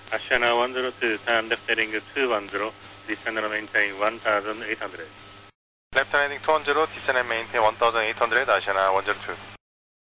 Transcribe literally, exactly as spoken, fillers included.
Asiana one zero two, time left heading two one zero, descend and maintain one thousand eight hundred. Left landing two one zero, descend and maintain one thousand eight hundred, Asiana one zero two.